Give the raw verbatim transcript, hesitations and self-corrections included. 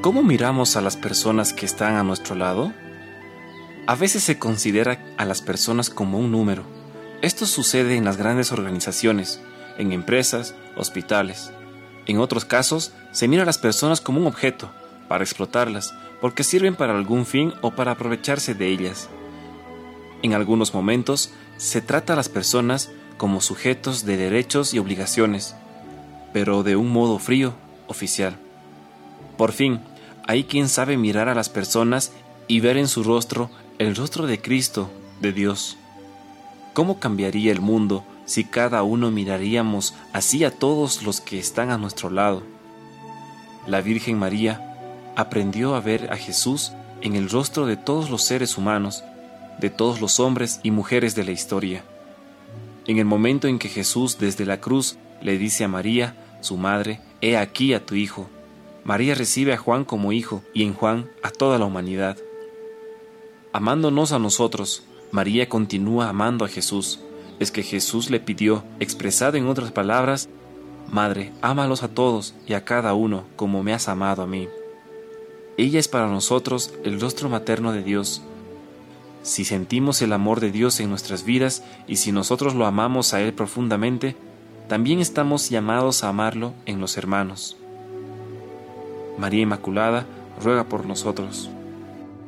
¿Cómo miramos a las personas que están a nuestro lado? A veces se considera a las personas como un número. Esto sucede en las grandes organizaciones, en empresas, hospitales. En otros casos, se mira a las personas como un objeto, para explotarlas, porque sirven para algún fin o para aprovecharse de ellas. En algunos momentos, se trata a las personas como sujetos de derechos y obligaciones, pero de un modo frío, oficial. Por fin, hay quien sabe mirar a las personas y ver en su rostro el rostro de Cristo, de Dios. ¿Cómo cambiaría el mundo si cada uno miraríamos así a todos los que están a nuestro lado? La Virgen María aprendió a ver a Jesús en el rostro de todos los seres humanos, de todos los hombres y mujeres de la historia. En el momento en que Jesús desde la cruz le dice a María, su madre, «He aquí a tu hijo», María recibe a Juan como hijo y en Juan a toda la humanidad. Amándonos a nosotros, María continúa amando a Jesús. Es que Jesús le pidió, expresado en otras palabras, «Madre, ámalos a todos y a cada uno como me has amado a mí». Ella es para nosotros el rostro materno de Dios. Si sentimos el amor de Dios en nuestras vidas y si nosotros lo amamos a Él profundamente, también estamos llamados a amarlo en los hermanos. María Inmaculada, ruega por nosotros.